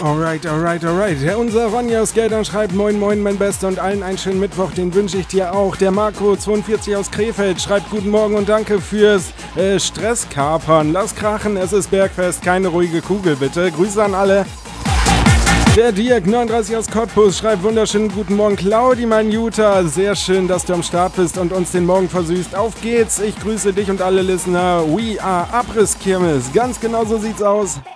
Alright. Unser Ronja aus Geldern schreibt: Moin, mein Bester und allen einen schönen Mittwoch, den wünsche ich dir auch. Der Marco 42 aus Krefeld schreibt: Guten Morgen und danke fürs Stresskapern. Lass krachen, es ist Bergfest, keine ruhige Kugel bitte. Grüße an alle. Der Dirk 39 aus Cottbus schreibt: Wunderschönen guten Morgen, Claudi, mein Jutta. Sehr schön, dass du am Start bist und uns den Morgen versüßt. Auf geht's, ich grüße dich und alle Listener. We are Abrisskirmes. Ganz genau so sieht's aus.